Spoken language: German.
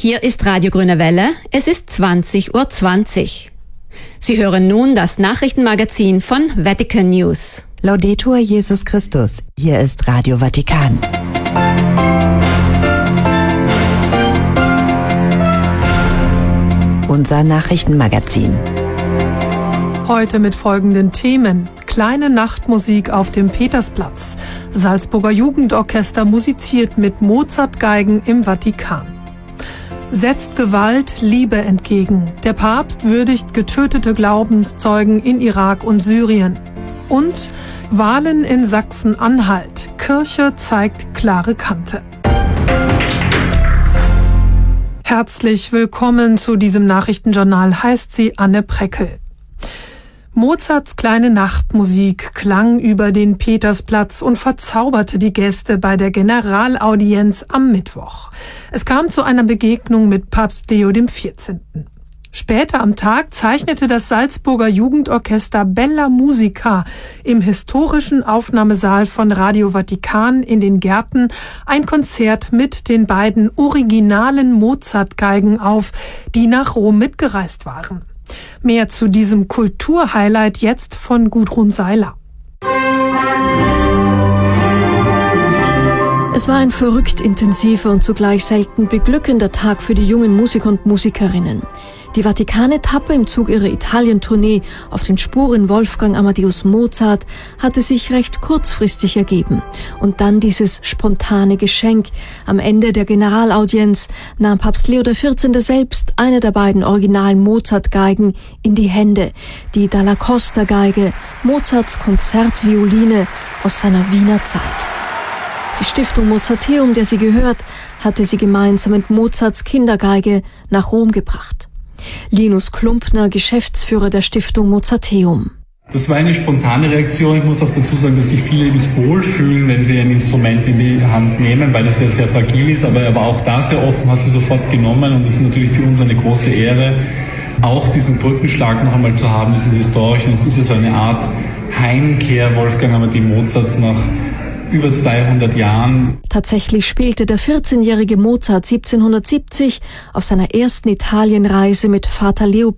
Hier ist Radio Grüne Welle, es ist 20:20 Uhr. Sie hören nun das Nachrichtenmagazin von Vatican News. Laudetur Jesus Christus, hier ist Radio Vatikan. Unser Nachrichtenmagazin. Heute mit folgenden Themen. Kleine Nachtmusik auf dem Petersplatz. Salzburger Jugendorchester musiziert mit Mozart-Geigen im Vatikan. Setzt Gewalt Liebe entgegen. Der Papst würdigt getötete Glaubenszeugen in Irak und Syrien. Und Wahlen in Sachsen-Anhalt. Kirche zeigt klare Kante. Herzlich willkommen zu diesem Nachrichtenjournal, heißt sie Anne Preckel. Mozarts kleine Nachtmusik klang über den Petersplatz und verzauberte die Gäste bei der Generalaudienz am Mittwoch. Es kam zu einer Begegnung mit Papst Leo XIV. Später am Tag zeichnete das Salzburger Jugendorchester Bella Musica im historischen Aufnahmesaal von Radio Vatikan in den Gärten ein Konzert mit den beiden originalen Mozart-Geigen auf, die nach Rom mitgereist waren. Mehr zu diesem Kulturhighlight jetzt von Gudrun Seiler. Es war ein verrückt intensiver und zugleich selten beglückender Tag für die jungen Musiker und Musikerinnen. Die Vatikan-Etappe im Zug ihrer Italien-Tournee auf den Spuren Wolfgang Amadeus Mozart hatte sich recht kurzfristig ergeben. Und dann dieses spontane Geschenk. Am Ende der Generalaudienz nahm Papst Leo XIV. Selbst eine der beiden originalen Mozart-Geigen in die Hände. Die Dalla Costa-Geige, Mozarts Konzertvioline aus seiner Wiener Zeit. Die Stiftung Mozarteum, der sie gehört, hatte sie gemeinsam mit Mozarts Kindergeige nach Rom gebracht. Linus Klumpner, Geschäftsführer der Stiftung Mozarteum. Das war eine spontane Reaktion. Ich muss auch dazu sagen, dass sich viele nicht wohlfühlen, wenn sie ein Instrument in die Hand nehmen, weil das ja sehr fragil ist. Aber er war auch da sehr offen, hat sie sofort genommen. Und es ist natürlich für uns eine große Ehre, auch diesen Brückenschlag noch einmal zu haben, diesen historischen. Es ist ja so eine Art Heimkehr Wolfgang Amadeus Mozarts nach über 200 Jahren. Tatsächlich spielte der 14-jährige Mozart 1770 auf seiner ersten Italienreise mit Vater Leopold